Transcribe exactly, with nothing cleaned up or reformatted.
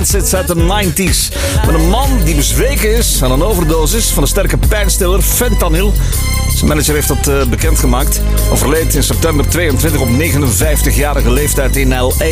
Rancids uit de nineties. Met een man die bezweken is aan een overdosis van een sterke pijnstiller, fentanyl. Zijn manager heeft dat uh, bekendgemaakt. Overleed in september tweeëntwintig op negenenvijftigjarige leeftijd in L A.